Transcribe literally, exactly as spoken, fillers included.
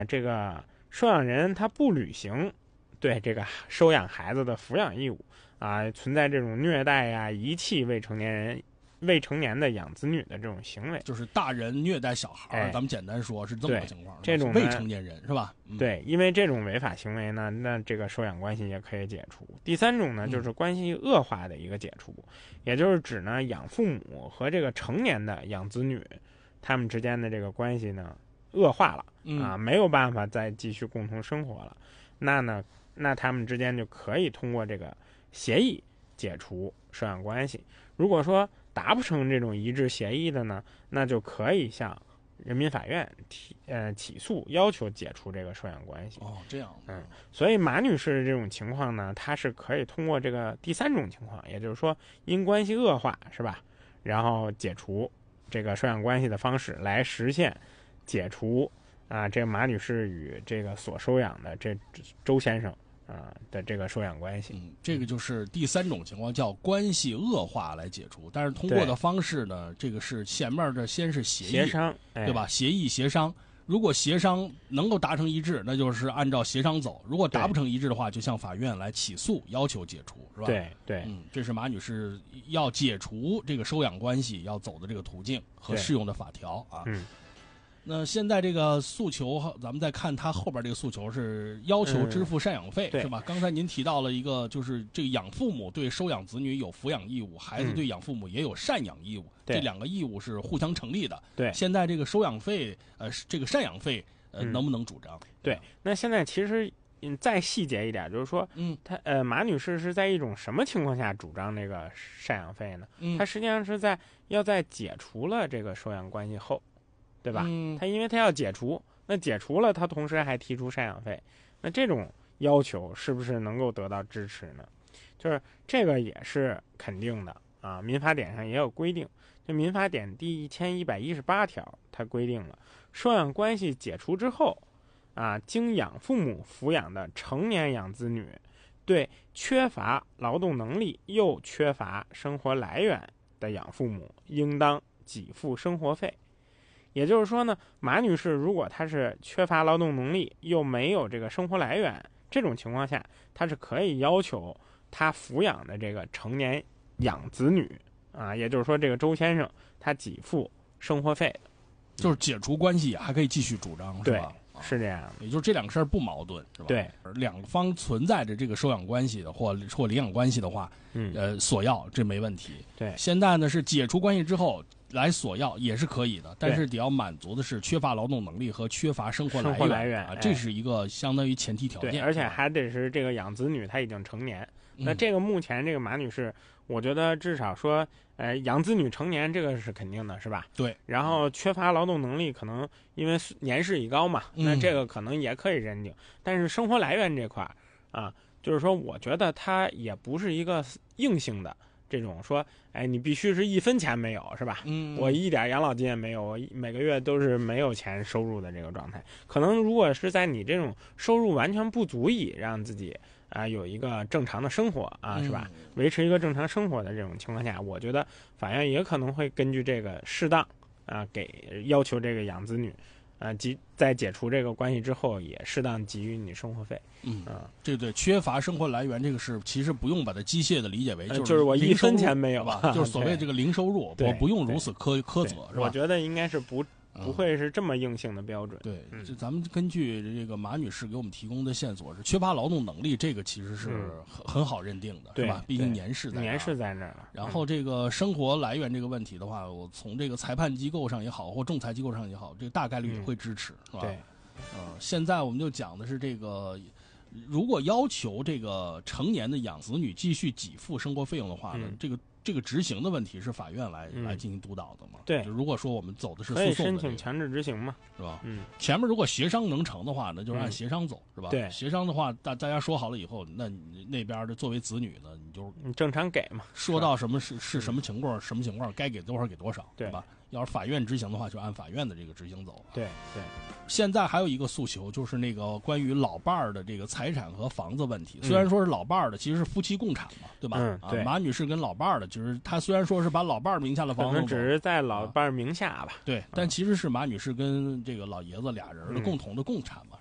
这个收养人他不履行对这个收养孩子的抚养义务啊，存在这种虐待呀、遗弃未成年人、未成年的养子女的这种行为， 就是大人虐待小孩、哎，咱们简单说是这么个情况。 这种未成年人是吧？ 嗯、对，因为这种违法行为呢，那这个收养关系也可以解除。第三种呢，就是关系恶化的一个解除，嗯、也就是指呢养父母和这个成年的养子女他们之间的这个关系呢恶化了、 嗯、 啊，没有办法再继续共同生活了。那呢，那他们之间就可以通过这个协议解除收养关系。如果说达不成这种一致协议的呢，那就可以向人民法院提呃起诉，要求解除这个收养关系。 哦，这样。 嗯，所以马女士这种情况呢，她是可以通过这个第三种情况，也就是说因关系恶化是吧，然后解除这个收养关系的方式来实现解除啊这个马女士与这个所收养的这周先生啊的这个收养关系。 嗯，这个就是第三种情况，叫关系恶化来解除。但是通过的方式呢，这个是前面的先是协议协商、哎， 对吧？协议协商，如果协商能够达成一致，那就是按照协商走；如果达不成一致的话，就向法院来起诉，要求解除，是吧？ 对对， 嗯，这是马女士要解除这个收养关系要走的这个途径和适用的法条啊。 嗯。 那现在这个诉求，咱们再看他后边这个诉求是要求支付赡养费， 嗯、 是吧？刚才您提到了一个，就是这个养父母对收养子女有抚养义务，孩子对养父母也有赡养义务， 嗯、 这两个义务是互相成立的。 对， 现在这个收养费，呃，这个赡养费，呃， 嗯、 能不能主张？ 对，那现在其实嗯再细节一点，就是说， 嗯， 他呃马女士是在一种什么情况下主张这个赡养费呢？ 嗯， 她实际上是在要在解除了这个收养关系后。对吧？ 嗯， 他因为他要解除，那解除了，他同时还提出赡养费，那这种要求是不是能够得到支持呢？就是这个也是肯定的啊。民法典上也有规定，就民法典第一千一百一十八条，它规定了收养关系解除之后，啊，经养父母抚养的成年养子女，对缺乏劳动能力又缺乏生活来源的养父母，应当给付生活费。也就是说呢，马女士如果她是缺乏劳动能力又没有这个生活来源，这种情况下，她是可以要求她抚养的这个成年养子女啊，也就是说这个周先生他给付生活费的， 就是解除关系还可以继续主张，是吧？ 对，是这样的。 也就是这两个事儿不矛盾，是吧？ 对， 两方存在着这个收养关系的或或领养关系的话， 嗯， 呃，索要这没问题。 对， 现在呢是解除关系之后来索要也是可以的，但是得要满足的是缺乏劳动能力和缺乏生活来源， 生活来源啊，这是一个相当于前提条件。 对，而且还得是这个养子女他已经成年。 嗯、 那这个目前这个马女士，我觉得至少说，呃，养子女成年这个是肯定的，是吧？ 对。 然后缺乏劳动能力，可能因为年事已高嘛， 嗯、 那这个可能也可以认定。但是生活来源这块啊，就是说，我觉得它也不是一个硬性的。这种说，哎，你必须是一分钱没有，是吧？ 嗯， 我一点养老金也没有，我每个月都是没有钱收入的这个状态。可能如果是在你这种收入完全不足以让自己啊、呃、有一个正常的生活啊， 嗯、 是吧？维持一个正常生活的这种情况下，我觉得法院也可能会根据这个适当啊、呃，给要求这个养子女。啊，即在解除这个关系之后，也适当给予你生活费。 嗯啊， 对对，缺乏生活来源这个是其实不用把它机械的理解为就是、呃、 就是我一分钱没有吧，就是所谓这个零收入，我不用如此苛苛责，是吧？ 我觉得应该是不不会是这么硬性的标准。 嗯、对，嗯、就咱们根据这个马女士给我们提供的线索是缺乏劳动能力，这个其实是很、嗯、很好认定的，是吧？毕竟年事在年事在那儿。 然后这个生活来源这个问题的话，我从这个裁判机构上也好，或仲裁机构上也好，这个大概率也会支持， 嗯、 是吧？ 对。 呃，现在我们就讲的是这个，如果要求这个成年的养子女继续给付生活费用的话呢， 嗯、 这个这个执行的问题是法院来、 嗯、 来进行督导的嘛？ 对， 如果说我们走的是诉讼的、 可以申请强制执行嘛， 是吧？ 嗯， 前面如果协商能成的话，那就按协商走， 嗯、 是吧？ 对， 协商的话，大大家说好了以后，那你那边的作为子女呢，你就你正常给嘛， 说到什么是是什么情况，什么情况该给多少给多少， 对吧？ 要是法院执行的话，就按法院的这个执行走。 对对。 现在还有一个诉求，就是那个关于老伴儿的这个财产和房子问题。虽然说是老伴儿的，其实是夫妻共产嘛，对吧？ 嗯，对。 啊，马女士跟老伴儿的，就是她虽然说是把老伴儿名下的房子， 只是在老伴儿名下吧。 对，但其实是马女士跟这个老爷子俩人的共同的共产嘛。